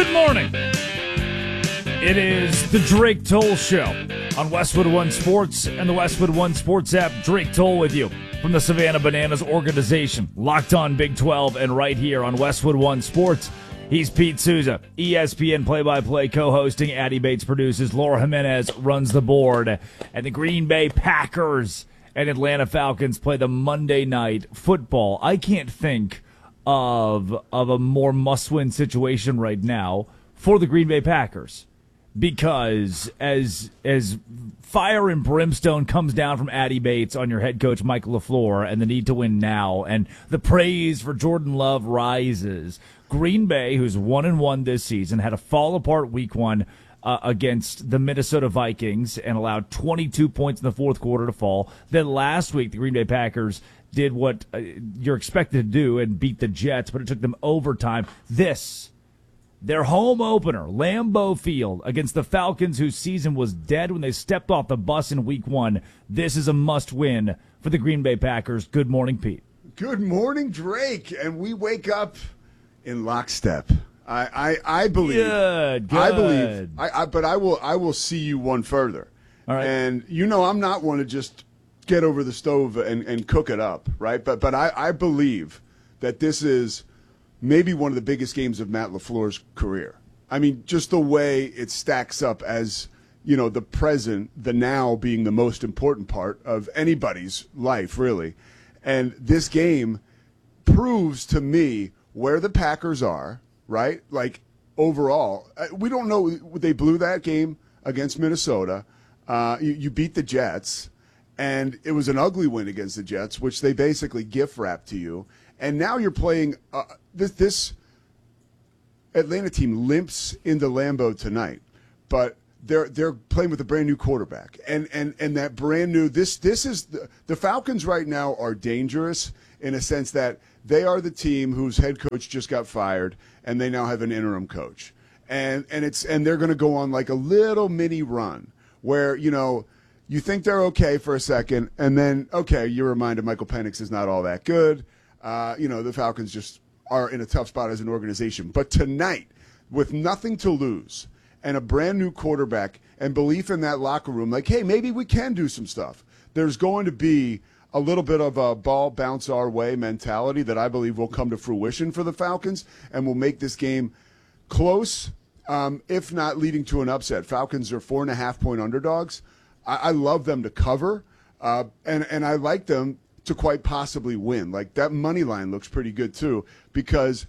Good morning. It is the Drake Toll Show on Westwood One Sports and the Westwood One Sports app. Drake Toll with you from the Savannah Bananas organization. Locked on Big 12 and right here on Westwood One Sports. He's Pete Souza, ESPN play-by-play co-hosting. Addie Bates produces. Laura Jimenez runs the board. And the Green Bay Packers and Atlanta Falcons play the Monday Night Football. I can't think of a more must-win situation right now for the Green Bay Packers, because as fire and brimstone comes down from Addie Bates on your head coach Michael LaFleur and the need to win now, and the praise for Jordan Love rises, Green Bay, who's 1-1 this season, had a fall-apart week one against the Minnesota Vikings and allowed 22 points in the fourth quarter to fall. Then last week, the Green Bay Packers did what you're expected to do and beat the Jets, but it took them overtime. Their home opener, Lambeau Field, against the Falcons, whose season was dead when they stepped off the bus in week one. This is a must-win for the Green Bay Packers. Good morning, Pete. Good morning, Drake. And we wake up in lockstep. I believe. Good. I believe. But I will see you one further. All right. And I'm not one to just get over the stove and cook it up, right? But I believe that this is maybe one of the biggest games of Matt LaFleur's career. I mean, just the way it stacks up as, the present, the now being the most important part of anybody's life, really. And this game proves to me where the Packers are, right? Like, overall. We don't know. They blew that game against Minnesota. You beat the Jets. And it was an ugly win against the Jets, which they basically gift-wrapped to you. And now you're playing this Atlanta team limps into Lambeau tonight, but they're playing with a brand new quarterback, and that brand new this is the Falcons right now are dangerous in a sense that they are the team whose head coach just got fired, and they now have an interim coach, and they're going to go on like a little mini run where you think they're okay for a second, and then, okay, you're reminded Michael Penix is not all that good. The Falcons just are in a tough spot as an organization. But tonight, with nothing to lose and a brand-new quarterback and belief in that locker room, like, hey, maybe we can do some stuff, there's going to be a little bit of a ball bounce our way mentality that I believe will come to fruition for the Falcons and will make this game close, if not leading to an upset. Falcons are 4.5-point underdogs. I love them to cover, and I like them to quite possibly win. Like, that money line looks pretty good, too, because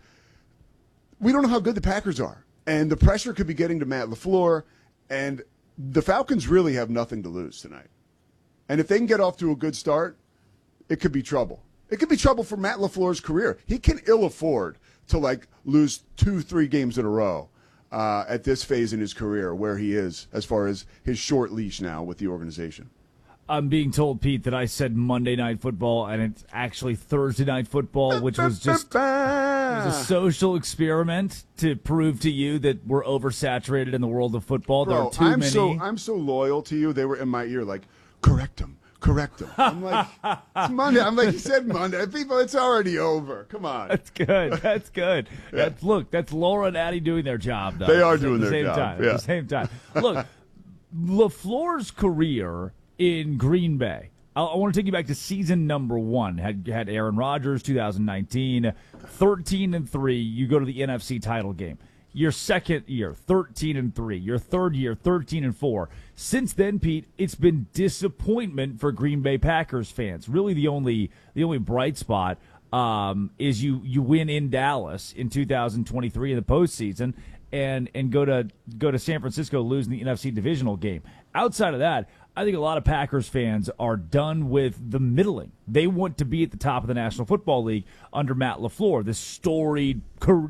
we don't know how good the Packers are. And the pressure could be getting to Matt LaFleur, and the Falcons really have nothing to lose tonight. And if they can get off to a good start, it could be trouble. It could be trouble for Matt LaFleur's career. He can ill afford to, lose 2-3 games in a row. At this phase in his career where he is as far as his short leash now with the organization. I'm being told, Pete, that I said Monday Night Football, and it's actually Thursday Night Football, which was just a social experiment to prove to you that we're oversaturated in the world of football. Bro, there are too many. I'm so loyal to you. They were in my ear like, correct him. I'm like, it's Monday. I'm like, you said Monday. People, it's already over. Come on. That's good. Yeah. That's Laura and Addie doing their job, though. They are doing their job. At the same time. Look, LaFleur's career in Green Bay, I want to take you back to season number 1. Had Aaron Rodgers, 2019, 13-3. You go to the NFC title game. Your second year, 13-3. Your third year, 13-4. Since then, Pete, it's been disappointment for Green Bay Packers fans. Really, the only bright spot is you win in Dallas in 2023 in the postseason, and go to San Francisco losing the NFC divisional game. Outside of that, I think a lot of Packers fans are done with the middling. They want to be at the top of the National Football League under Matt LaFleur, this storied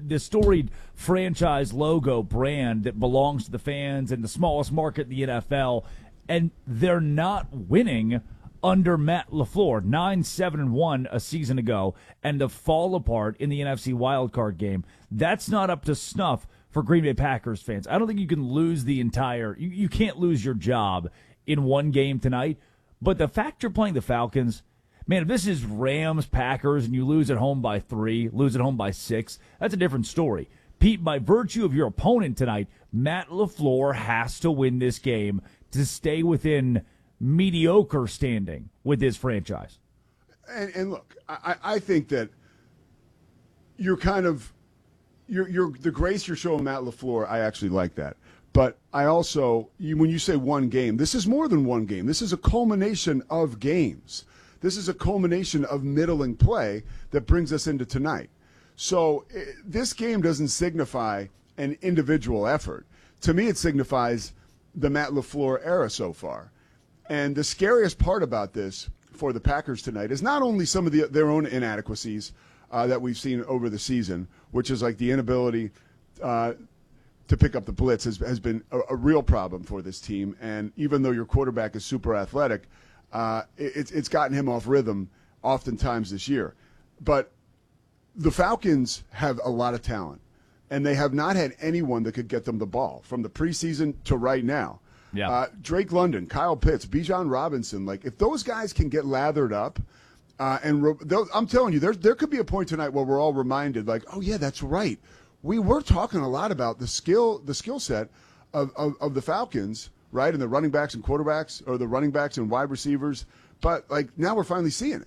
franchise logo brand that belongs to the fans and the smallest market in the NFL, and they're not winning under Matt LaFleur. 9-7-1 a season ago, and to fall apart in the NFC wildcard game. That's not up to snuff for Green Bay Packers fans. I don't think you can lose the entire – you can't lose your job in one game tonight. But the fact you're playing the Falcons, man, if this is Rams, Packers, and you lose at home by 3, lose at home by 6, that's a different story. Pete, by virtue of your opponent tonight, Matt LaFleur has to win this game to stay within mediocre standing with his franchise. And look, I think that you're kind of you're the grace you're showing Matt LaFleur. I actually like that, but I also when you say one game, this is more than one game. This is a culmination of games. This is a culmination of middling play that brings us into tonight. So this game doesn't signify an individual effort. To me, it signifies the Matt LaFleur era so far. And the scariest part about this for the Packers tonight is not only some of their own inadequacies that we've seen over the season, which is like the inability to pick up the blitz has been a real problem for this team. And even though your quarterback is super athletic, it's gotten him off rhythm oftentimes this year. But the Falcons have a lot of talent, and they have not had anyone that could get them the ball from the preseason to right now. Yeah. Drake London, Kyle Pitts, Bijan Robinson, like if those guys can get lathered up, I'm telling you, there could be a point tonight where we're all reminded, like, oh yeah, that's right. We were talking a lot about the skill set of the Falcons, right, and the running backs and quarterbacks, or the running backs and wide receivers, but like now we're finally seeing it.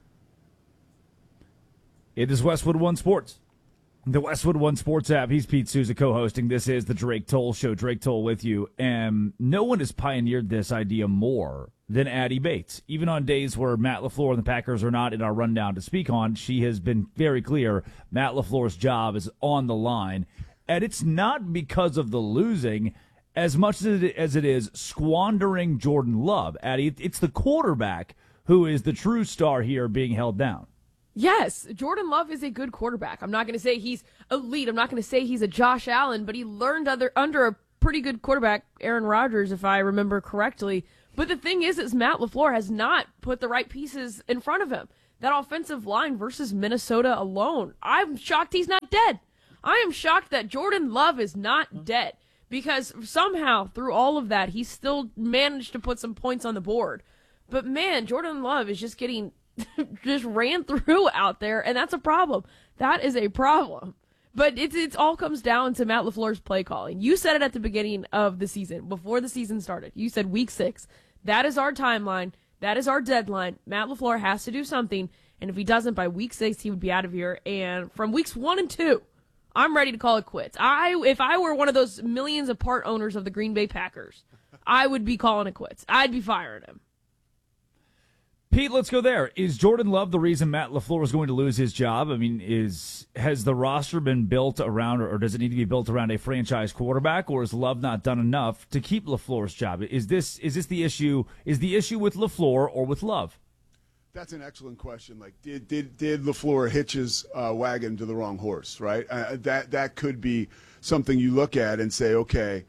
It is Westwood One Sports. The Westwood One Sports app. He's Pete Souza co-hosting. This is the Drake Toll Show. Drake Toll with you. And no one has pioneered this idea more than Addie Bates. Even on days where Matt LaFleur and the Packers are not in our rundown to speak on, she has been very clear Matt LaFleur's job is on the line. And it's not because of the losing as much as it is squandering Jordan Love. Addie, it's the quarterback who is the true star here being held down. Yes, Jordan Love is a good quarterback. I'm not going to say he's elite. I'm not going to say he's a Josh Allen, but he learned under a pretty good quarterback, Aaron Rodgers, if I remember correctly. But the thing is Matt LaFleur has not put the right pieces in front of him. That offensive line versus Minnesota alone, I'm shocked he's not dead. I am shocked that Jordan Love is not dead, because somehow through all of that, he still managed to put some points on the board. But man, Jordan Love is just getting just ran through out there, and that's a problem. That is a problem. But it all comes down to Matt LaFleur's play calling. You said it at the beginning of the season, before the season started. You said week 6. That is our timeline. That is our deadline. Matt LaFleur has to do something, and if he doesn't by week 6, he would be out of here. And from weeks 1 and 2, I'm ready to call it quits. If I were one of those millions of part owners of the Green Bay Packers, I would be calling it quits. I'd be firing him. Pete, let's go there. Is Jordan Love the reason Matt LaFleur is going to lose his job? I mean, has the roster been built around, or does it need to be built around a franchise quarterback, or has Love not done enough to keep LaFleur's job? Is this the issue? Is the issue with LaFleur or with Love? That's an excellent question. Like, did LaFleur hitch his wagon to the wrong horse? Right. That could be something you look at and say, okay,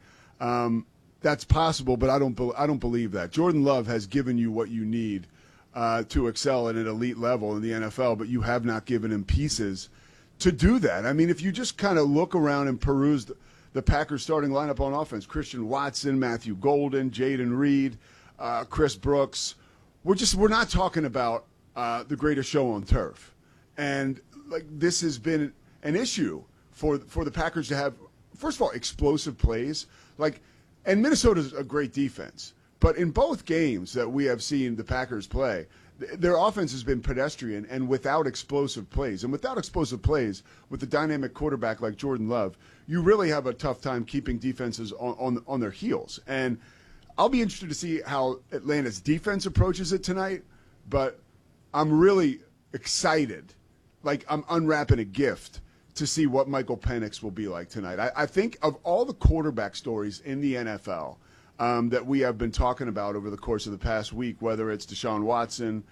that's possible, but I don't believe that. Jordan Love has given you what you need to excel at an elite level in the NFL, but you have not given him pieces to do that. I mean, if you just kind of look around and peruse the Packers starting lineup on offense, Christian Watson, Matthew Golden, Jaden Reed, Chris Brooks, we're not talking about the greatest show on turf. And like, this has been an issue for the Packers to have, first of all, explosive plays. And Minnesota's a great defense. But in both games that we have seen the Packers play, their offense has been pedestrian and without explosive plays. And without explosive plays, with a dynamic quarterback like Jordan Love, you really have a tough time keeping defenses on their heels. And I'll be interested to see how Atlanta's defense approaches it tonight. But I'm really excited, like I'm unwrapping a gift, to see what Michael Penix will be like tonight. I think of all the quarterback stories in the NFL that we have been talking about over the course of the past week, whether it's Deshaun Watson,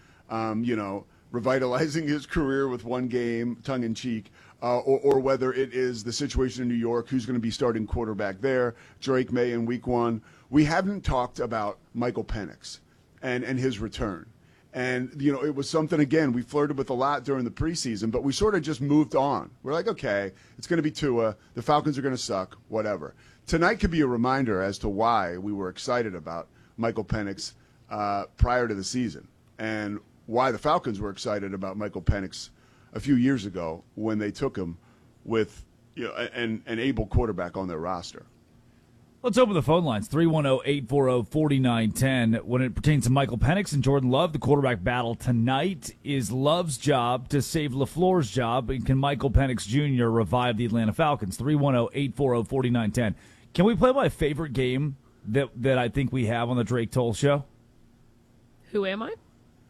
revitalizing his career with one game, tongue-in-cheek, or whether it is the situation in New York, who's going to be starting quarterback there, Drake May in week 1. We haven't talked about Michael Penix and his return. And, it was something, again, we flirted with a lot during the preseason, but we sort of just moved on. We're like, okay, it's going to be Tua. The Falcons are going to suck, whatever. Tonight could be a reminder as to why we were excited about Michael Penix prior to the season, and why the Falcons were excited about Michael Penix a few years ago when they took him with an able quarterback on their roster. Let's open the phone lines, 310-840-4910. When it pertains to Michael Penix and Jordan Love, the quarterback battle tonight is Love's job to save LaFleur's job, and can Michael Penix Jr. revive the Atlanta Falcons? 310-840-4910. Can we play my favorite game that I think we have on the Drake Toll Show? Who am I?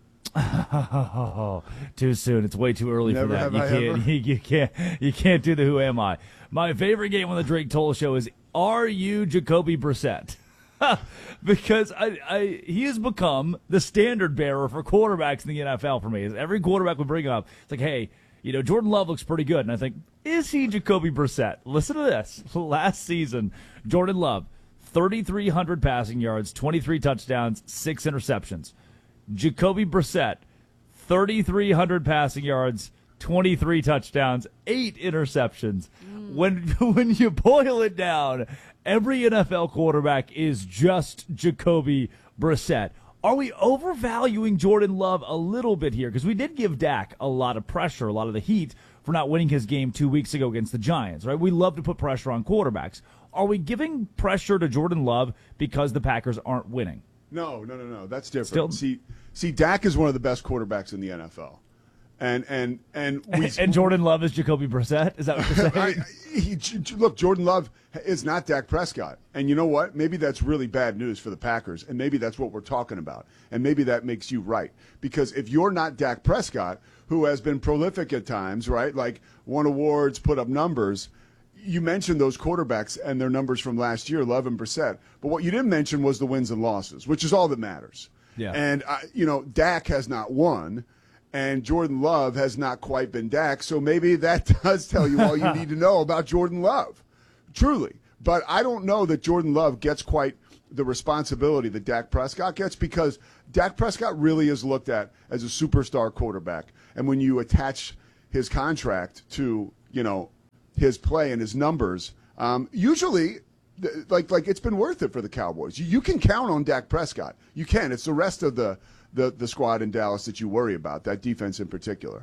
Too soon. It's way too early Never for that. You can't do the Who Am I. My favorite game on the Drake Toll Show is Are You Jacoby Brissett? Because he has become the standard bearer for quarterbacks in the NFL for me. Every quarterback we bring up, it's like, hey, Jordan Love looks pretty good. And I think, is he Jacoby Brissett? Listen to this. Last season, Jordan Love, 3,300 passing yards, 23 touchdowns, 6 interceptions. Jacoby Brissett, 3,300 passing yards, 23 touchdowns, 8 interceptions. When you boil it down, every NFL quarterback is just Jacoby Brissett. Are we overvaluing Jordan Love a little bit here? Because we did give Dak a lot of pressure, a lot of the heat for not winning his game 2 weeks ago against the Giants, right? We love to put pressure on quarterbacks. Are we giving pressure to Jordan Love because the Packers aren't winning? No. That's different. See, Dak is one of the best quarterbacks in the NFL. And Jordan Love is Jacoby Brissett? Is that what you're saying? Look, Jordan Love is not Dak Prescott. And you know what? Maybe that's really bad news for the Packers, and maybe that's what we're talking about. And maybe that makes you right. Because if you're not Dak Prescott, who has been prolific at times, right, like won awards, put up numbers, you mentioned those quarterbacks and their numbers from last year, Love and Brissett. But what you didn't mention was the wins and losses, which is all that matters. Yeah. And, Dak has not won, and Jordan Love has not quite been Dak. So maybe that does tell you all you need to know about Jordan Love, truly. But I don't know that Jordan Love gets quite the responsibility that Dak Prescott gets, because Dak Prescott really is looked at as a superstar quarterback. And when you attach his contract to, his play and his numbers, usually, like it's been worth it for the Cowboys. You can count on Dak Prescott. You can. It's the rest of the squad in Dallas that you worry about, that defense in particular.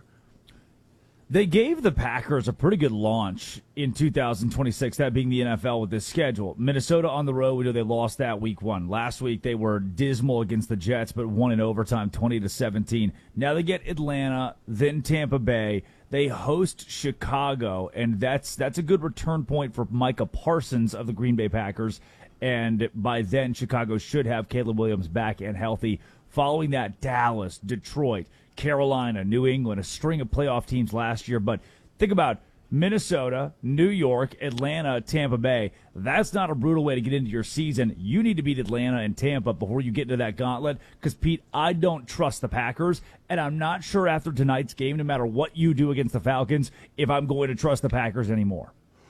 They gave the Packers a pretty good launch in 2026, that being the NFL with this schedule. Minnesota on the road, we know they lost that week 1. Last week they were dismal against the Jets, but won in overtime 20-17. Now they get Atlanta, then Tampa Bay. They host Chicago, and that's a good return point for Micah Parsons of the Green Bay Packers. And by then, Chicago should have Caleb Williams back and healthy. Following that, Dallas, Detroit, Carolina, New England, a string of playoff teams last year. But think about Minnesota, New York, Atlanta, Tampa Bay. That's not a brutal way to get into your season. You need to beat Atlanta and Tampa before you get into that gauntlet. Because, Pete, I don't trust the Packers, and I'm not sure after tonight's game, no matter what you do against the Falcons, if I'm going to trust the Packers anymore.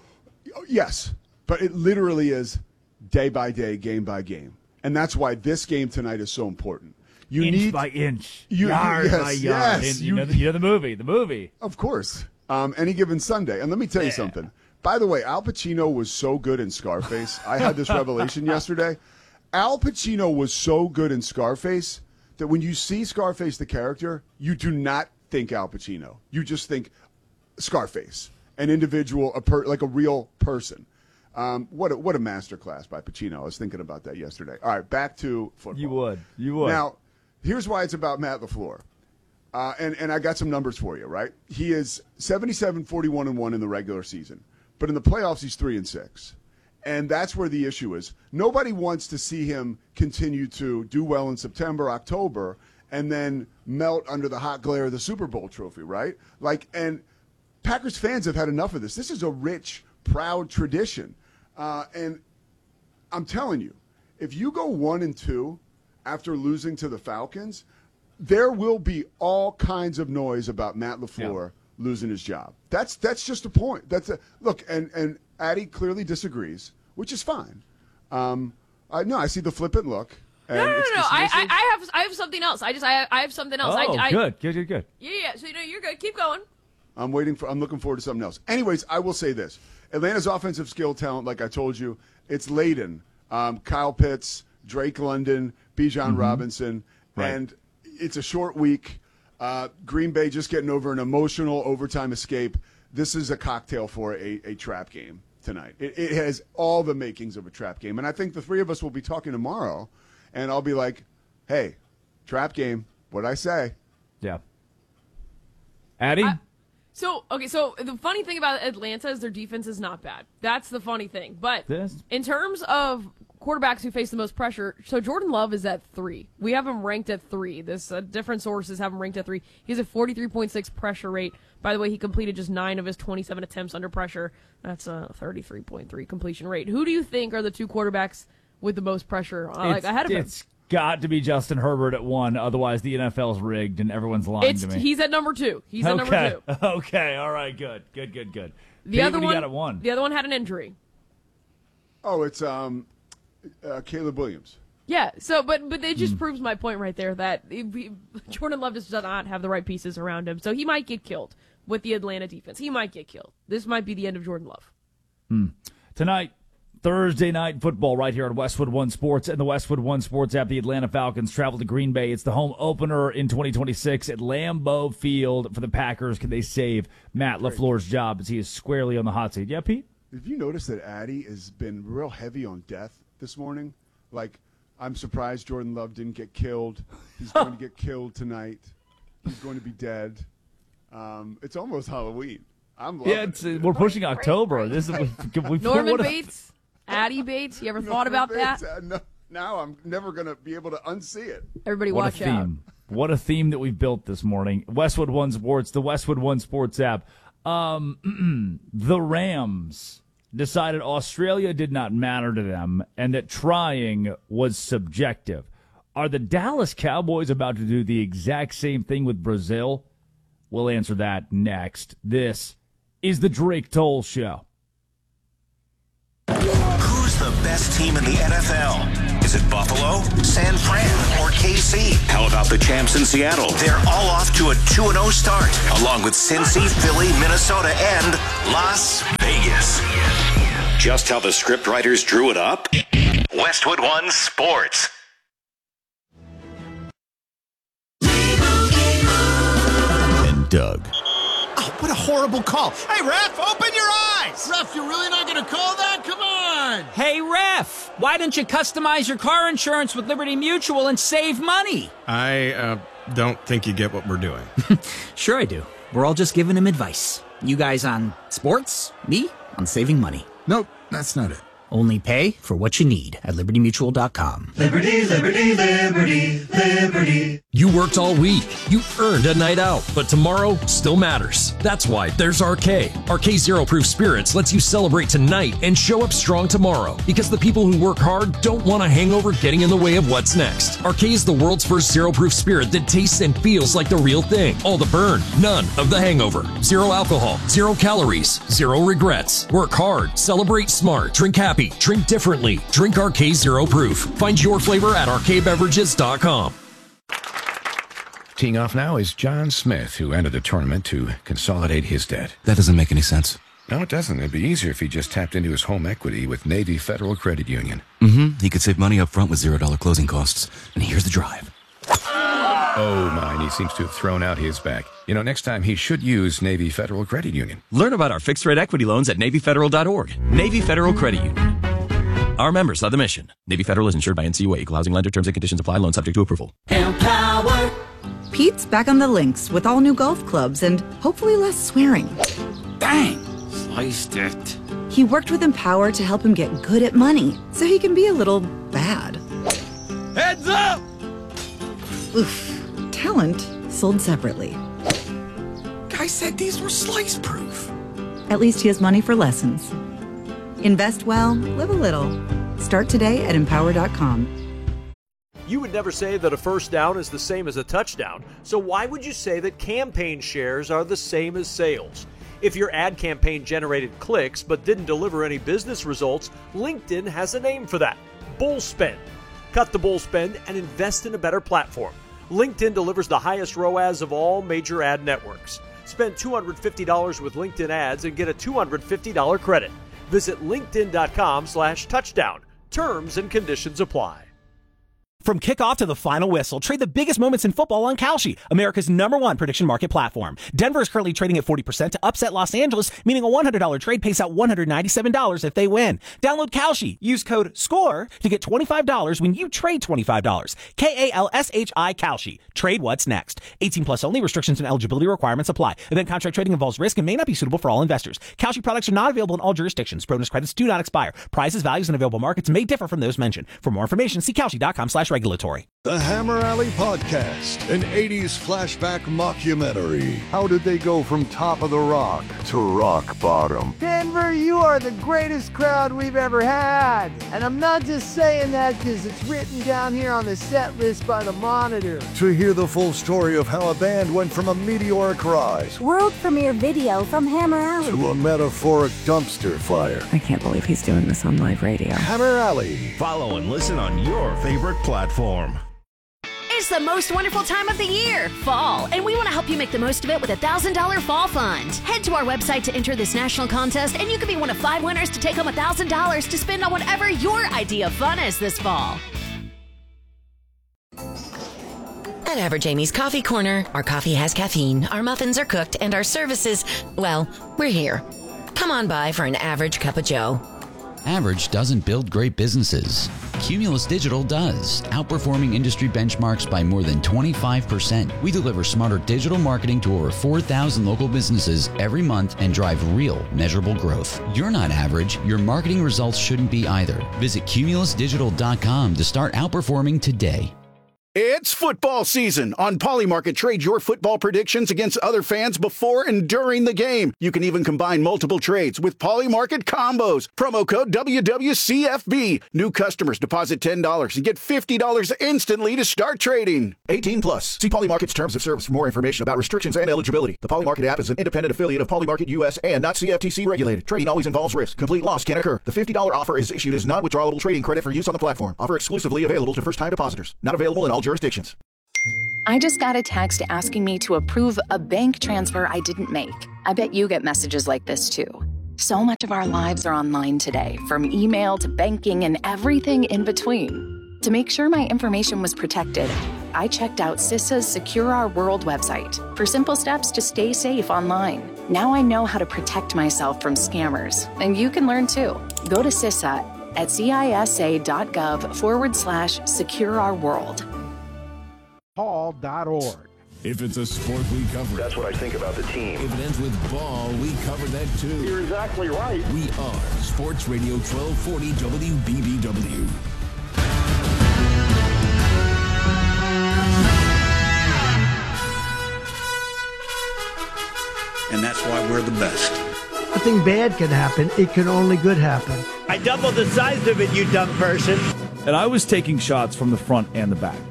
Yes, but it literally is day by day, game by game. And that's why this game tonight is so important. Inch by inch, yard by yard. Yes, you know the movie. Of course. Any given Sunday. And let me tell you something. By the way, Al Pacino was so good in Scarface. I had this revelation yesterday. Al Pacino was so good in Scarface that when you see Scarface, the character, you do not think Al Pacino. You just think Scarface, an individual, like a real person. What a masterclass by Pacino. I was thinking about that yesterday. All right, back to football. You would. Now, here's why it's about Matt LaFleur. And I got some numbers for you, right? He is 77-41-1 in the regular season. But in the playoffs, he's 3-6. And that's where the issue is. Nobody wants to see him continue to do well in September, October, and then melt under the hot glare of the Super Bowl trophy, right? And Packers fans have had enough of this. This is a rich, proud tradition. And I'm telling you, if you go 1-2 after losing to the Falcons, there will be all kinds of noise about Matt LaFleur losing his job. That's just a point. Look, and Addy clearly disagrees, which is fine. I see the flippant look. No. I have something else. I have something else. Oh, good. Yeah. So you're good. Keep going. I'm looking forward to something else. Anyways, I will say this: Atlanta's offensive skill talent, like I told you, it's laden. Kyle Pitts, Drake London, Bijan Robinson, right. And it's a short week. Green Bay just getting over an emotional overtime escape. this is a cocktail for a trap game tonight. It has all the makings of a trap game. And I think the three of us will be talking tomorrow, and I'll be like, hey, trap game, what'd I say? Yeah. Addie? So the funny thing about Atlanta is their defense is not bad. That's the funny thing. But in terms of quarterbacks who face the most pressure, so Jordan Love is at 3. We have him ranked at 3. Different sources have him ranked at 3. He has a 43.6 pressure rate. By the way, he completed just 9 of his 27 attempts under pressure. That's a 33.3 completion rate. Who do you think are the 2 quarterbacks with the most pressure ahead of him? It's got to be Justin Herbert at 1. Otherwise, the NFL's rigged and everyone's lying to me. He's at number 2. He's at number 2. Okay. All right. Good. The other one got at 1. The other one had an injury. Oh, it's Caleb Williams. Yeah. So, but it just proves my point right there that Jordan Love does not have the right pieces around him, so he might get killed with the Atlanta defense. He might get killed. This might be the end of Jordan Love. Tonight, Thursday night football right here on Westwood One Sports and the Westwood One Sports app. The Atlanta Falcons travel to Green Bay. It's the home opener in 2026 at Lambeau Field for the Packers. Can they save Matt LaFleur's job as he is squarely on the hot seat? Yeah, Pete? Have you noticed that Addy has been real heavy on death this morning? Like, I'm surprised Jordan Love didn't get killed. He's going to get killed tonight. He's going to be dead. It's almost Halloween. I'm loving it. We're pushing October. This is Norman Bates, Addy Bates. You ever thought about that? No, now I'm never going to be able to unsee it. Everybody watch out. What a theme that we've built this morning. Westwood One Sports, the Westwood One Sports app. The Rams decided Australia did not matter to them and that trying was subjective. Are the Dallas Cowboys about to do the exact same thing with Brazil? We'll answer that next. This is the Drake Toll Show. Who's the best team in the NFL? Is it Buffalo, San Fran, or KC? How about the champs in Seattle? They're all off to a 2-0 start, along with Cincy, Philly, Minnesota, and Las Vegas. Just how the scriptwriters drew it up? Westwood One Sports. And Doug. Oh, what a horrible call. Hey, ref, open your eyes! Ref, you're really not going to call that? Come on! Hey, ref, why don't you customize your car insurance with Liberty Mutual and save money? I don't think you get what we're doing. Sure I do. We're all just giving him advice. You guys on sports, me on saving money. Nope, that's not it. Only pay for what you need at LibertyMutual.com. Liberty, liberty, liberty, liberty. You worked all week. You earned a night out, but tomorrow still matters. That's why there's RK. RK Zero Proof Spirits lets you celebrate tonight and show up strong tomorrow, because the people who work hard don't want a hangover getting in the way of what's next. RK is the world's first zero proof spirit that tastes and feels like the real thing. All the burn, none of the hangover. Zero alcohol, 0 calories, 0 regrets. Work hard, celebrate smart, drink happy, drink differently. Drink RK Zero Proof. Find your flavor at rkbeverages.com. Teeing off now is John Smith, who entered the tournament to consolidate his debt. That doesn't make any sense. No, it doesn't. It'd be easier if he just tapped into his home equity with Navy Federal Credit Union. He could save money up front with $0 closing costs. And here's the drive. Oh, my, he seems to have thrown out his back. You know, next time he should use Navy Federal Credit Union. Learn about our fixed-rate equity loans at NavyFederal.org. Navy Federal Credit Union. Our members love the mission. Navy Federal is insured by NCUA. Equal housing lender. Terms and conditions apply. Loan subject to approval. Empower. Pete's back on the links with all new golf clubs and hopefully less swearing. Dang! Sliced it. He worked with Empower to help him get good at money, so he can be a little bad. Heads up! Oof. Talent sold separately. Guy said these were slice-proof. At least he has money for lessons. Invest well, live a little. Start today at Empower.com. You would never say that a first down is the same as a touchdown, so why would you say that campaign shares are the same as sales? If your ad campaign generated clicks but didn't deliver any business results, LinkedIn has a name for that: bull spend. Cut the bull spend and invest in a better platform. LinkedIn delivers the highest ROAS of all major ad networks. Spend $250 with LinkedIn ads and get a $250 credit. Visit linkedin.com/touchdown. Terms and conditions apply. From kickoff to the final whistle, trade the biggest moments in football on Kalshi, America's #1 prediction market platform. Denver is currently trading at 40% to upset Los Angeles, meaning a $100 trade pays out $197 if they win. Download Kalshi. Use code SCORE to get $25 when you trade $25. KALSHI Kalshi. Trade what's next. 18 plus only. Restrictions and eligibility requirements apply. Event contract trading involves risk and may not be suitable for all investors. Kalshi products are not available in all jurisdictions. Bonus credits do not expire. Prices, values, and available markets may differ from those mentioned. For more information, see Kalshi.com/regulatory. The Hammer Alley Podcast, an 80s flashback mockumentary. How did they go from top of the rock to rock bottom? Denver, you are the greatest crowd we've ever had. And I'm not just saying that because it's written down here on the set list by the Monitor. To hear the full story of how a band went from a meteoric rise, world premiere video from Hammer Alley, to a metaphoric dumpster fire. I can't believe he's doing this on live radio. Hammer Alley. Follow and listen on your favorite platform. It's the most wonderful time of the year, fall, and we want to help you make the most of it with a $1,000 fall fund. Head to our website to enter this national contest, and you can be one of 5 winners to take home $1,000 to spend on whatever your idea of fun is this fall. At Average Amy's Coffee Corner, our coffee has caffeine, our muffins are cooked, and our services, well, we're here. Come on by for an average cup of joe. Average doesn't build great businesses. Cumulus Digital does, outperforming industry benchmarks by more than 25%. We deliver smarter digital marketing to over 4,000 local businesses every month and drive real, measurable growth. You're not average. Your marketing results shouldn't be either. Visit cumulusdigital.com to start outperforming today. It's football season. On Polymarket, trade your football predictions against other fans before and during the game. You can even combine multiple trades with Polymarket combos. Promo code WWCFB. New customers deposit $10 and get $50 instantly to start trading. 18 plus. See Polymarket's terms of service for more information about restrictions and eligibility. The Polymarket app is an independent affiliate of Polymarket US and not CFTC regulated. Trading always involves risk. Complete loss can occur. The $50 offer is issued as non-withdrawable trading credit for use on the platform. Offer exclusively available to first-time depositors. Not available in all jurisdictions. I just got a text asking me to approve a bank transfer I didn't make. I bet you get messages like this too. So much of our lives are online today, from email to banking and everything in between. To make sure my information was protected, I checked out CISA's Secure Our World website for simple steps to stay safe online. Now I know how to protect myself from scammers, and you can learn too. Go to CISA at cisa.gov/secure-our-world. Paul.org. If it's a sport, we cover it. That's what I think about the team. If it ends with ball, we cover that too. You're exactly right. We are Sports Radio 1240 WBBW. And that's why we're the best. Nothing bad can happen. It can only good happen. I doubled the size of it, you dumb person. And I was taking shots from the front and the back.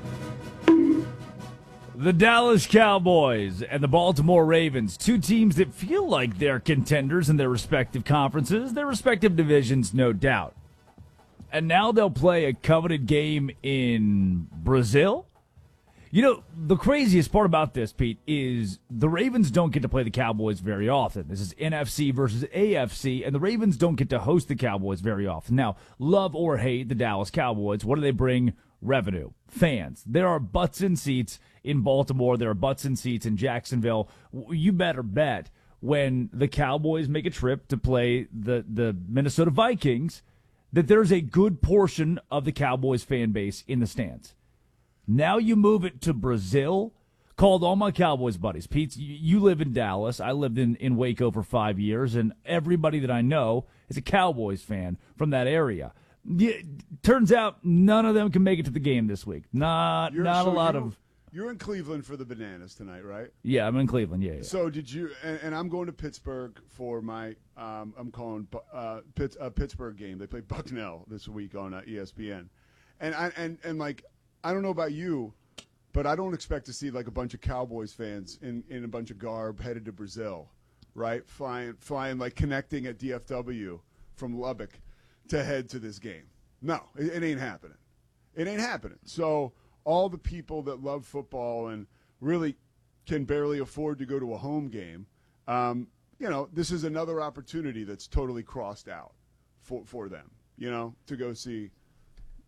The Dallas Cowboys and the Baltimore Ravens, two teams that feel like they're contenders in their respective conferences, their respective divisions, no doubt. And now they'll play a coveted game in Brazil. You know, the craziest part about this, Pete, is the Ravens don't get to play the Cowboys very often. This is NFC versus AFC, and the Ravens don't get to host the Cowboys very often. Now, love or hate the Dallas Cowboys, what do they bring? Revenue. Fans. There are butts in seats in Baltimore. There are butts in seats in Jacksonville. You better bet when the Cowboys make a trip to play the Minnesota Vikings that there's a good portion of the Cowboys fan base in the stands. Now you move it to Brazil. Called all my Cowboys buddies. Pete, you live in Dallas. I lived in Waco for 5 years, and everybody that I know is a Cowboys fan from that area. Turns out none of them can make it to the game this week. Not a lot of. You're in Cleveland for the Bananas tonight, right? Yeah, I'm in Cleveland. Yeah. So did you? And I'm going to Pittsburgh for my. I'm calling a Pittsburgh game. They play Bucknell this week on ESPN, and like I don't know about you, but I don't expect to see like a bunch of Cowboys fans in a bunch of garb headed to Brazil, right? Flying like connecting at DFW from Lubbock to head to this game. No, it ain't happening. It ain't happening. So all the people that love football and really can barely afford to go to a home game, this is another opportunity that's totally crossed out for them, to go see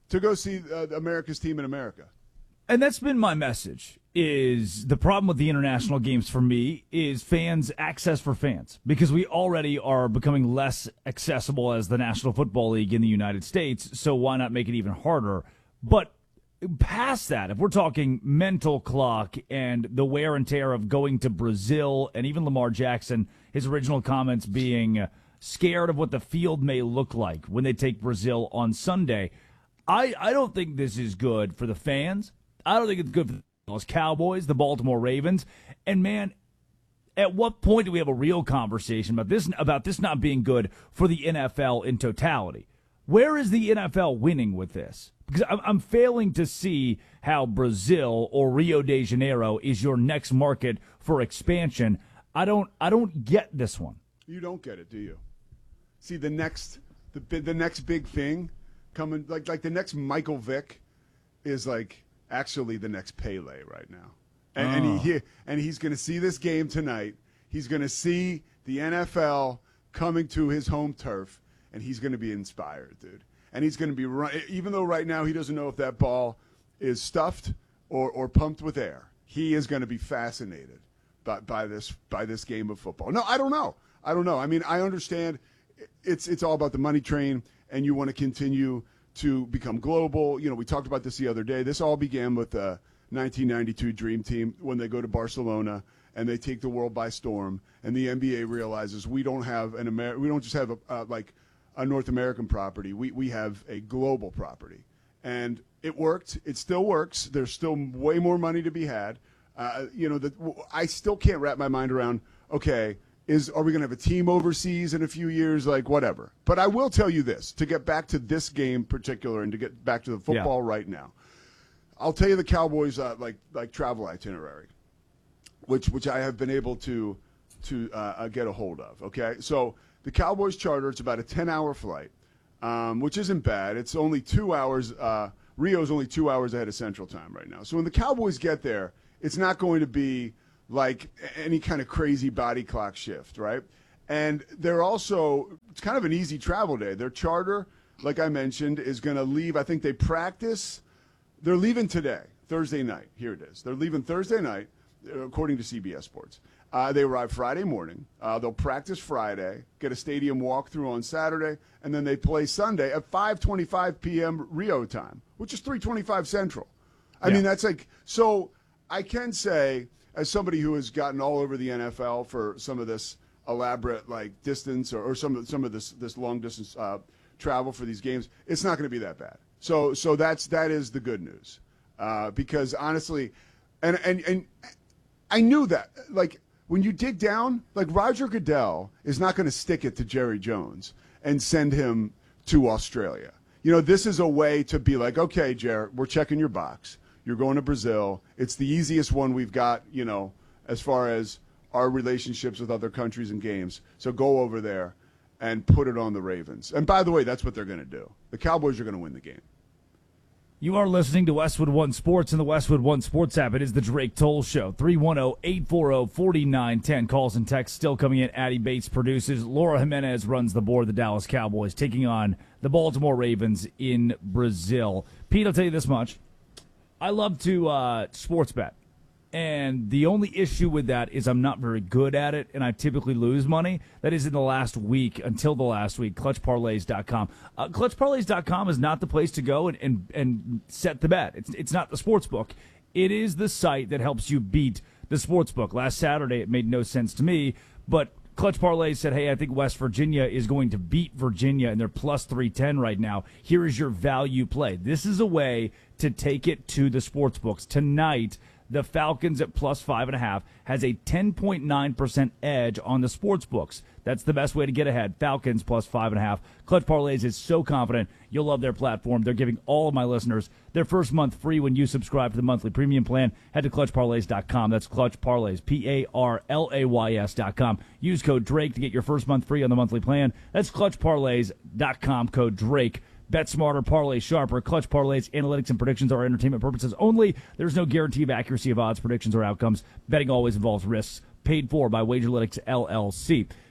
to go see America's team in America. And that's been my message, is the problem with the international games for me is access for fans, because we already are becoming less accessible as the National Football League in the United States, so why not make it even harder? But past that, if we're talking mental clock and the wear and tear of going to Brazil, and even Lamar Jackson, his original comments being scared of what the field may look like when they take Brazil on Sunday, I don't think this is good for the fans. I don't think it's good for the Dallas Cowboys, the Baltimore Ravens. And, man, at what point do we have a real conversation about this not being good for the NFL in totality? Where is the NFL winning with this? Because I'm failing to see how Brazil or Rio de Janeiro is your next market for expansion. I don't get this one. You don't get it, do you? See, the next big thing coming, like the next Michael Vick is like actually the next Pele right now. And he's going to see this game tonight. He's going to see the NFL coming to his home turf, and he's going to be inspired, dude. And he's going to be even though right now he doesn't know if that ball is stuffed or pumped with air. He is going to be fascinated by this game of football. No, I don't know. I mean, I understand it's all about the money train, and you want to continue to become global. You know, we talked about this the other day. This all began with the 1992 Dream Team when they go to Barcelona and they take the world by storm, and the NBA realizes we don't have we don't just have a North American property. We have a global property, and it worked. It still works. There's still way more money to be had. I still can't wrap my mind around. Okay, are we going to have a team overseas in a few years? Like, whatever. But I will tell you this, to get back to this game in particular and to get back to the football right now. I'll tell you the Cowboys like travel itinerary, which I have been able to get a hold of. Okay, so the Cowboys charter, it's about a 10-hour flight, which isn't bad. It's only 2 hours. Rio's only 2 hours ahead of Central Time right now. So when the Cowboys get there, it's not going to be like any kind of crazy body clock shift, right? And they're also, it's kind of an easy travel day. Their charter, like I mentioned, is going to leave. I think they practice. They're leaving today, Thursday night. Here it is. They're leaving Thursday night, according to CBS Sports. They arrive Friday morning. They'll practice Friday, get a stadium walkthrough on Saturday, and then they play Sunday at 5:25 p.m. Rio time, which is 3:25 Central. I mean, that's like, so I can say, as somebody who has gotten all over the NFL for some of this elaborate like distance or some of this long distance travel for these games, it's not going to be that bad. So that is the good news, because honestly, and I knew that, like, when you dig down, like, Roger Goodell is not going to stick it to Jerry Jones and send him to Australia. You know, this is a way to be like, okay, Jerry, we're checking your box. You're going to Brazil. It's the easiest one we've got, you know, as far as our relationships with other countries and games. So go over there and put it on the Ravens. And by the way, that's what they're going to do. The Cowboys are going to win the game. You are listening to Westwood One Sports and the Westwood One Sports app. It is the Drake Toll Show. 310-840-4910. Calls and texts still coming in. Addie Bates produces. Laura Jimenez runs the board. The Dallas Cowboys taking on the Baltimore Ravens in Brazil. Pete, I'll tell you this much. I love to sports bet. And the only issue with that is I'm not very good at it, and I typically lose money. That is in the last week, until the last week, ClutchParlays.com. ClutchParlays.com is not the place to go and set the bet. It's not the sports book. It is the site that helps you beat the sports book. Last Saturday, it made no sense to me, but Clutch Parlays said, hey, I think West Virginia is going to beat Virginia, and they're plus 310 right now. Here is your value play. This is a way to take it to the sports books. Tonight, the Falcons at plus 5.5 has a 10.9% edge on the sports books. That's the best way to get ahead. Falcons plus 5.5. Clutch Parlays is so confident you'll love their platform. They're giving all of my listeners their first month free when you subscribe to the monthly premium plan. Head to ClutchParlays.com. That's Clutch Parlays, PARLAYS.com. Use code Drake to get your first month free on the monthly plan. That's ClutchParlays.com, code Drake. Bet smarter, parlay sharper. Clutch Parlays, analytics, and predictions are entertainment purposes only. There's no guarantee of accuracy of odds, predictions, or outcomes. Betting always involves risks. Paid for by Wagerlytics, LLC.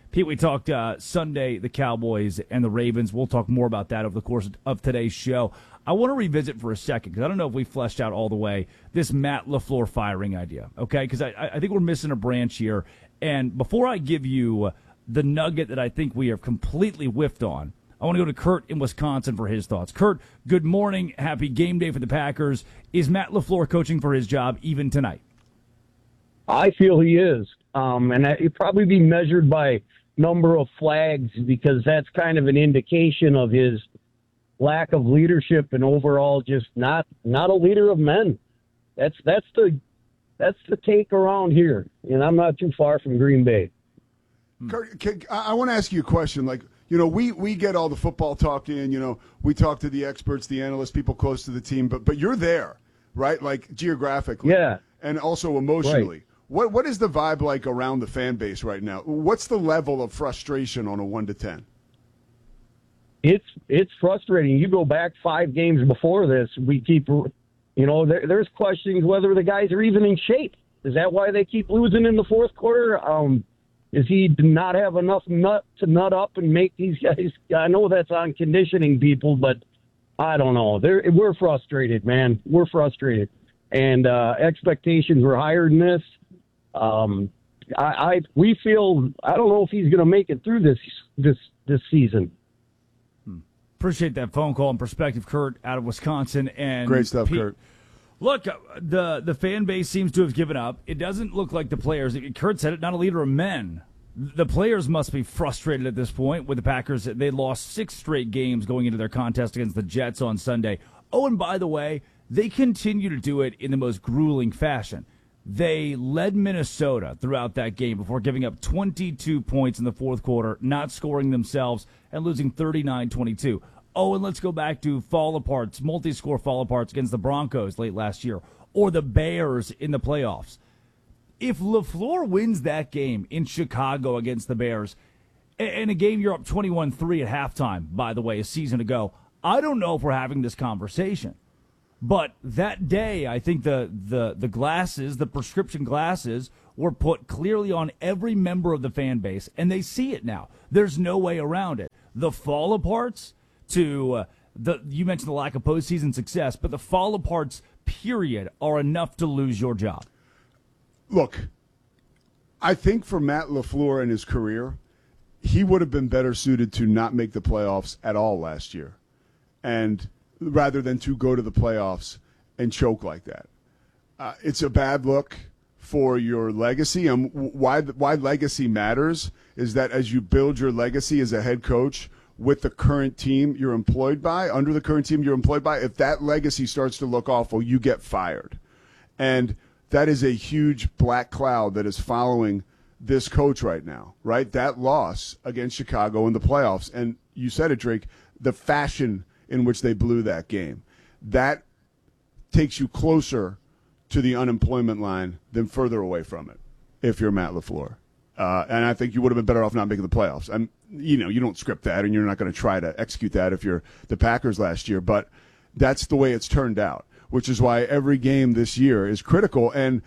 Pete, we talked Sunday, the Cowboys and the Ravens. We'll talk more about that over the course of today's show. I want to revisit for a second, because I don't know if we fleshed out all the way this Matt LaFleur firing idea, okay? Because I think we're missing a branch here. And before I give you the nugget that I think we have completely whiffed on, I want to go to Kurt in Wisconsin for his thoughts. Kurt, good morning. Happy game day for the Packers. Is Matt LaFleur coaching for his job even tonight? I feel he is. And it'd probably be measured by number of flags, because that's kind of an indication of his lack of leadership and overall just not a leader of men. That's the take around here. And I'm not too far from Green Bay. Kurt, I want to ask you a question. Like, we get all the football talk in, we talk to the experts, the analysts, people close to the team, but you're there, right? Like geographically. Yeah. And also emotionally. Right. What is the vibe like around the fan base right now? What's the level of frustration on a 1 to 10? It's frustrating. You go back 5 games before this, we keep, there's questions whether the guys are even in shape. Is that why they keep losing in the fourth quarter? Is he not have enough nut to nut up and make these guys? I know that's on conditioning people, but I don't know. We're frustrated, man. We're frustrated, and expectations were higher than this. We feel, I don't know if he's going to make it through this season. Appreciate that phone call and perspective, Kurt, out of Wisconsin. And great stuff, Kurt. Look, the fan base seems to have given up. It doesn't look like the players. Kurt said it, not a leader of men. The players must be frustrated at this point with the Packers. They lost 6 straight games going into their contest against the Jets on Sunday. Oh, and by the way, they continue to do it in the most grueling fashion. They led Minnesota throughout that game before giving up 22 points in the fourth quarter, not scoring themselves, and losing 39-22. Oh, and let's go back to fall-aparts, multi-score fall-aparts against the Broncos late last year, or the Bears in the playoffs. If LaFleur wins that game in Chicago against the Bears, and a game you're up 21-3 at halftime, by the way, a season ago, I don't know if we're having this conversation. But that day, I think the glasses, the prescription glasses, were put clearly on every member of the fan base, and they see it now. There's no way around it. The fall-aparts to you mentioned the lack of postseason success, but the fall-aparts, period, are enough to lose your job. Look, I think for Matt LaFleur and his career, he would have been better suited to not make the playoffs at all last year, and rather than to go to the playoffs and choke like that. It's a bad look for your legacy. Why legacy matters is that as you build your legacy as a head coach with the current team you're employed by, under the current team you're employed by, if that legacy starts to look awful, you get fired. And that is a huge black cloud that is following this coach right now, right? That loss against Chicago in the playoffs. And you said it, Drake, the fashion in which they blew that game. That takes you closer to the unemployment line than further away from it if you're Matt LaFleur. And I think you would have been better off not making the playoffs. And, you don't script that, and you're not going to try to execute that if you're the Packers last year. But that's the way it's turned out, which is why every game this year is critical. And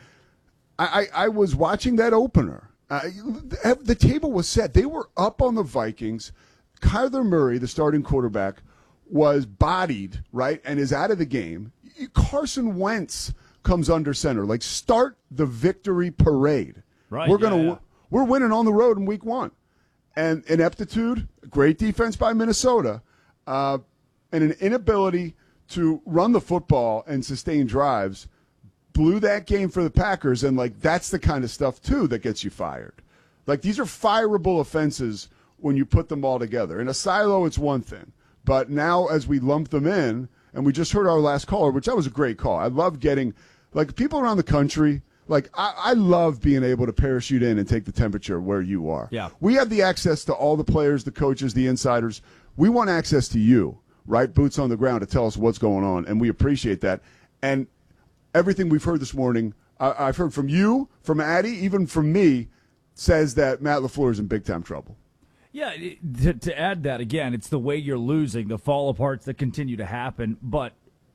I was watching that opener. The table was set. They were up on the Vikings. Kyler Murray, the starting quarterback, was bodied, right, and is out of the game. Carson Wentz comes under center. Like, start the victory parade. Right. We're winning on the road in week 1. And ineptitude, great defense by Minnesota, and an inability to run the football and sustain drives blew that game for the Packers. And, that's the kind of stuff, too, that gets you fired. These are fireable offenses when you put them all together. In a silo, it's one thing. But now as we lump them in, and we just heard our last caller, which that was a great call. I love getting, people around the country, I love being able to parachute in and take the temperature where you are. Yeah. We have the access to all the players, the coaches, the insiders. We want access to you, right? Boots on the ground to tell us what's going on, and we appreciate that. And everything we've heard this morning, I've heard from you, from Addy, even from me, says that Matt LaFleur is in big-time trouble. Yeah, to add that, again, it's the way you're losing, the fall-aparts that continue to happen. But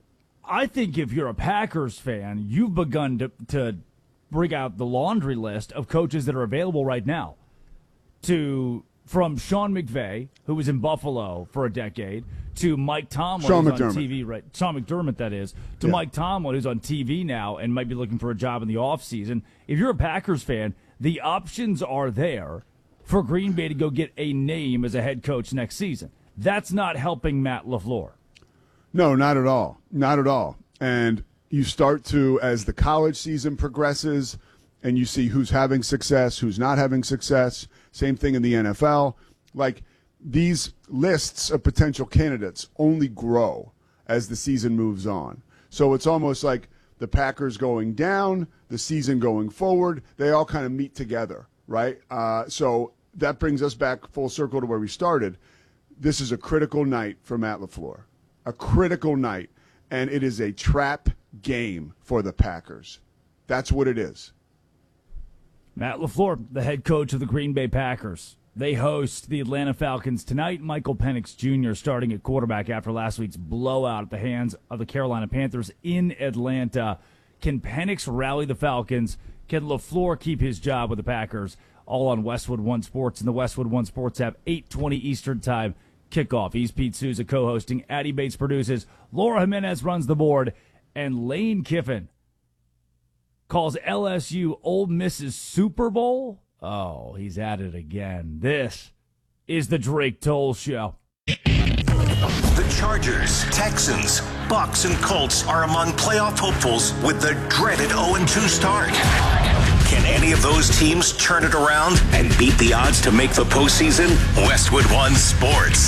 I think if you're a Packers fan, you've begun to bring out the laundry list of coaches that are available right now. from Sean McVay, who was in Buffalo for a decade, to Mike Tomlin, Sean who's McDermott. on TV, right? Sean McDermott, that is, to Mike Tomlin, who's on TV now and might be looking for a job in the offseason. If you're a Packers fan, the options are there for Green Bay to go get a name as a head coach next season. That's not helping Matt LaFleur. No, not at all. Not at all. And you start to, as the college season progresses, and you see who's having success, who's not having success. Same thing in the NFL. Like, these lists of potential candidates only grow as the season moves on. So it's almost like the Packers going down, the season going forward, they all kind of meet together, right? So that brings us back full circle to where we started. This is a critical night for Matt LaFleur, a critical night, and it is a trap game for the Packers. That's what it is. Matt LaFleur, the head coach of the Green Bay Packers. They host the Atlanta Falcons tonight. Michael Penix Jr. starting at quarterback after last week's blowout at the hands of the Carolina Panthers in Atlanta. Can Penix rally the Falcons? Can LaFleur keep his job with the Packers? All on Westwood One Sports and the Westwood One Sports app, 8:20 Eastern Time kickoff. He's Pete Souza co-hosting. Addy Bates produces. Laura Jimenez runs the board. And Lane Kiffin calls LSU Ole Miss's Super Bowl. Oh, he's at it again. This is the Drake Toll Show. The Chargers, Texans, Bucks, and Colts are among playoff hopefuls with the dreaded 0-2 start. Can any of those teams turn it around and beat the odds to make the postseason? Westwood One Sports.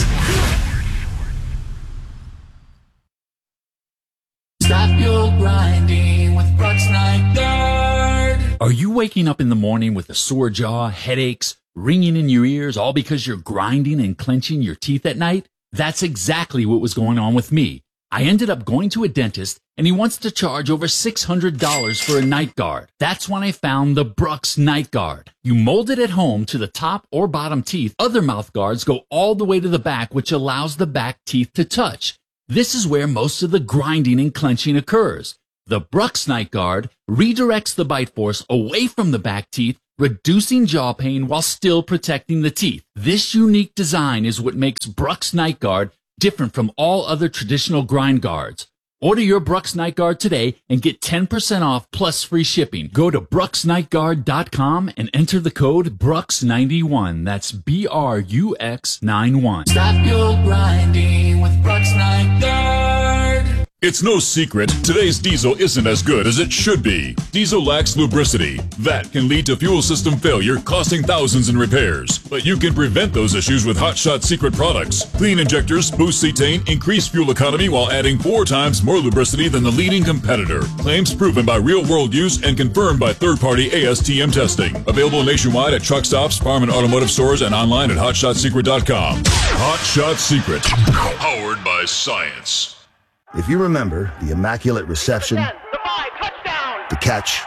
Stop your grinding with Brooks Night Guard. Are you waking up in the morning with a sore jaw, headaches, ringing in your ears, all because you're grinding and clenching your teeth at night? That's exactly what was going on with me. I ended up going to a dentist, and he wants to charge over $600 for a night guard. That's when I found the Brooks Night Guard. You mold it at home to the top or bottom teeth. Other mouth guards go all the way to the back, which allows the back teeth to touch. This is where most of the grinding and clenching occurs. The Brooks Night Guard redirects the bite force away from the back teeth, reducing jaw pain while still protecting the teeth. This unique design is what makes Brooks Night Guard different from all other traditional grind guards. Order your Brooks Night Guard today and get 10% off plus free shipping. Go to brooksnightguard.com and enter the code BRUX91. That's BRUX91. Stop your grinding with Brooks Night Guard. It's no secret, today's diesel isn't as good as it should be. Diesel lacks lubricity. That can lead to fuel system failure, costing thousands in repairs. But you can prevent those issues with Hot Shot Secret products. Clean injectors boost cetane, increase fuel economy while adding 4 times more lubricity than the leading competitor. Claims proven by real-world use and confirmed by third-party ASTM testing. Available nationwide at truck stops, farm and automotive stores, and online at hotshotsecret.com. Hot Shot Secret. Powered by science. If you remember the immaculate reception, the catch,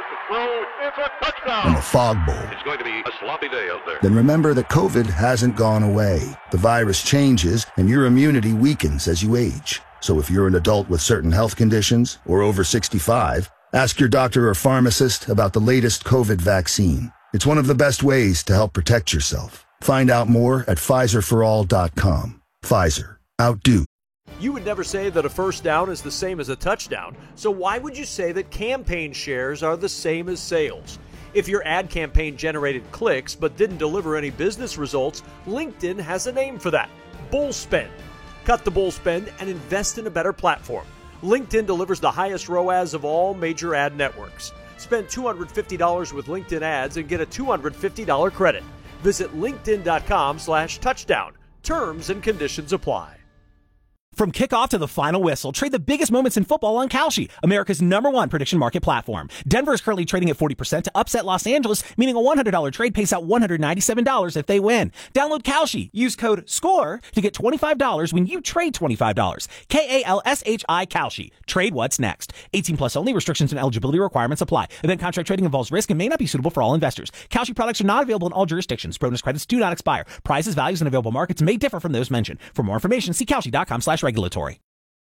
and the fog bowl, It's going to be a sloppy day out there. then remember that COVID hasn't gone away. The virus changes and your immunity weakens as you age. So if you're an adult with certain health conditions or over 65, ask your doctor or pharmacist about the latest COVID vaccine. It's one of the best ways to help protect yourself. Find out more at PfizerForAll.com. Pfizer. Outdo. You would never say that a first down is the same as a touchdown, so why would you say that campaign shares are the same as sales? If your ad campaign generated clicks but didn't deliver any business results, LinkedIn has a name for that: bull spend. Cut the bull spend and invest in a better platform. LinkedIn delivers the highest ROAS of all major ad networks. Spend $250 with LinkedIn ads and get a $250 credit. Visit linkedin.com/touchdown. Terms and conditions apply. From kickoff to the final whistle, trade the biggest moments in football on Kalshi, America's #1 prediction market platform. Denver is currently trading at 40% to upset Los Angeles, meaning a $100 trade pays out $197 if they win. Download Kalshi. Use code SCORE to get $25 when you trade $25. KALSHI Kalshi. Trade what's next. 18 plus only. Restrictions and eligibility requirements apply. Event contract trading involves risk and may not be suitable for all investors. Kalshi products are not available in all jurisdictions. Bonus credits do not expire. Prices, values, and available markets may differ from those mentioned. For more information, see Kalshi.com/regulatory.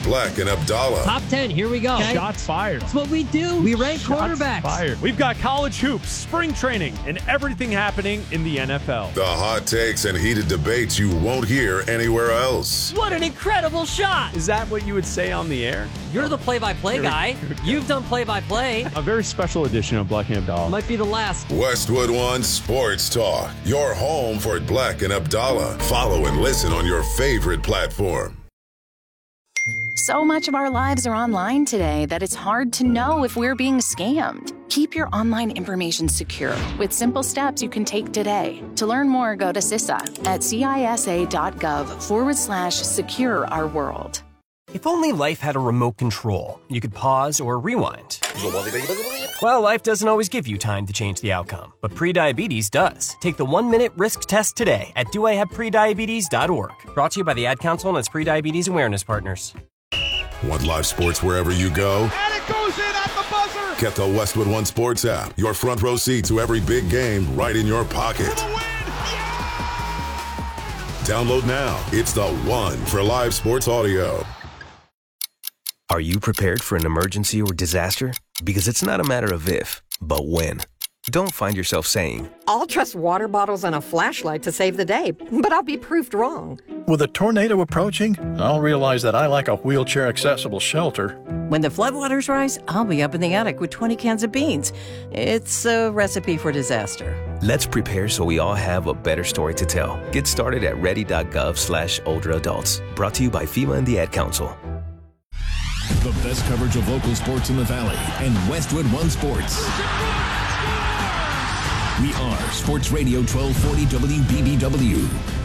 Black and Abdallah. Top 10, here we go. Okay. Shots fired. That's what we do. We rank quarterbacks. Fired. We've got college hoops, spring training, and everything happening in the NFL. The hot takes and heated debates you won't hear anywhere else. What an incredible shot. Is that what you would say on the air? You're the play-by-play guy. You've done play-by-play. A very special edition of Black and Abdallah. Might be the last. Westwood One Sports Talk. Your home for Black and Abdallah. Follow and listen on your favorite platform. So much of our lives are online today that it's hard to know if we're being scammed. Keep your online information secure with simple steps you can take today. To learn more, go to CISA at cisa.gov/secure our world. If only life had a remote control, you could pause or rewind. Well, life doesn't always give you time to change the outcome, but prediabetes does. Take the 1-minute risk test today at doihaveprediabetes.org. Brought to you by the Ad Council and its prediabetes awareness partners. Want live sports wherever you go? And it goes in at the buzzer! Get the Westwood One Sports app. Your front row seat to every big game right in your pocket. For the win! Yeah! Download now. It's the one for live sports audio. Are you prepared for an emergency or disaster? Because it's not a matter of if, but when. Don't find yourself saying, I'll trust water bottles and a flashlight to save the day, but I'll be proved wrong. With a tornado approaching, I'll realize that I like a wheelchair-accessible shelter. When the floodwaters rise, I'll be up in the attic with 20 cans of beans. It's a recipe for disaster. Let's prepare so we all have a better story to tell. Get started at ready.gov/older adults. Brought to you by FEMA and the Ad Council. The best coverage of local sports in the Valley and Westwood One Sports. We are Sports Radio 1240 WBBW.